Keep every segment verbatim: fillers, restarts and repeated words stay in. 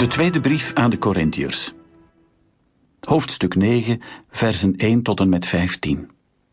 De tweede brief aan de Korintiërs. Hoofdstuk negen, versen één tot en met vijftien.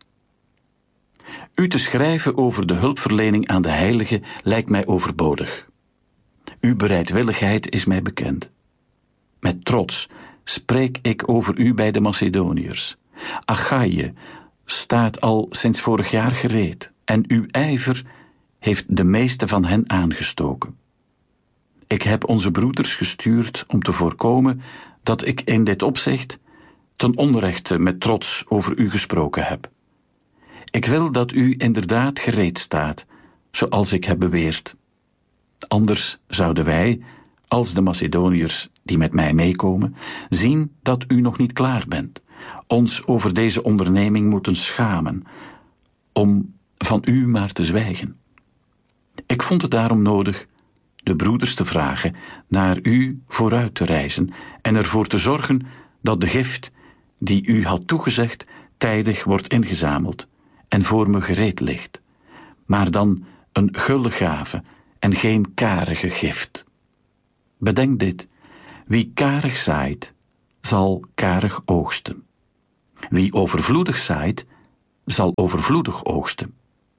U te schrijven over de hulpverlening aan de heiligen lijkt mij overbodig. Uw bereidwilligheid is mij bekend. Met trots spreek ik over u bij de Macedoniërs. Achaïe staat al sinds vorig jaar gereed en uw ijver heeft de meeste van hen aangestoken. Ik heb onze broeders gestuurd om te voorkomen dat ik in dit opzicht ten onrechte met trots over u gesproken heb. Ik wil dat u inderdaad gereed staat, zoals ik heb beweerd. Anders zouden wij, als de Macedoniërs die met mij meekomen, zien dat u nog niet klaar bent, ons over deze onderneming moeten schamen, om van u maar te zwijgen. Ik vond het daarom nodig de broeders te vragen naar u vooruit te reizen en ervoor te zorgen dat de gift die u had toegezegd tijdig wordt ingezameld en voor me gereed ligt, maar dan een gulle gave en geen karige gift. Bedenk dit: wie karig zaait, zal karig oogsten. Wie overvloedig zaait, zal overvloedig oogsten.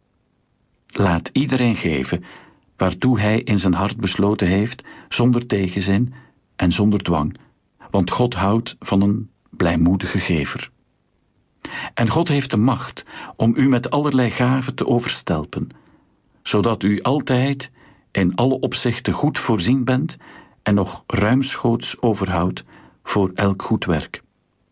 Laat iedereen geven waartoe hij in zijn hart besloten heeft, zonder tegenzin en zonder dwang, want God houdt van een blijmoedige gever. En God heeft de macht om u met allerlei gaven te overstelpen, zodat u altijd in alle opzichten goed voorzien bent en nog ruimschoots overhoudt voor elk goed werk.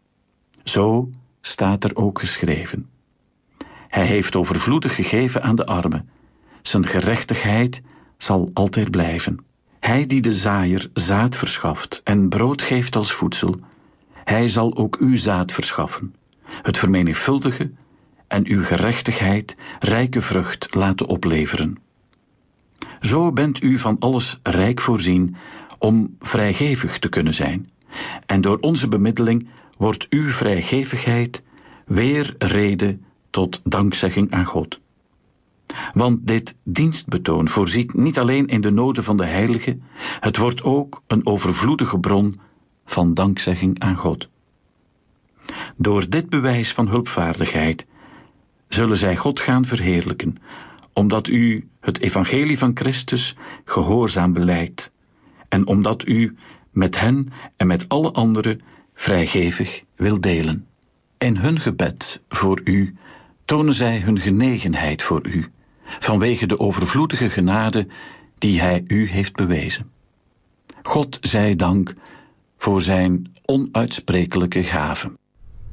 Zo staat er ook geschreven: Hij heeft overvloedig gegeven aan de armen, zijn gerechtigheid zal altijd blijven. Hij die de zaaier zaad verschaft en brood geeft als voedsel, hij zal ook u zaad verschaffen, het vermenigvuldigen en uw gerechtigheid rijke vrucht laten opleveren. Zo bent u van alles rijk voorzien om vrijgevig te kunnen zijn, en door onze bemiddeling wordt uw vrijgevigheid weer reden tot dankzegging aan God. Want dit dienstbetoon voorziet niet alleen in de noden van de heiligen, het wordt ook een overvloedige bron van dankzegging aan God. Door dit bewijs van hulpvaardigheid zullen zij God gaan verheerlijken, omdat u het evangelie van Christus gehoorzaam belijdt en omdat u met hen en met alle anderen vrijgevig wil delen. In hun gebed voor u tonen zij hun genegenheid voor u, vanwege de overvloedige genade die hij u heeft bewezen. God zij dank voor zijn onuitsprekelijke gaven.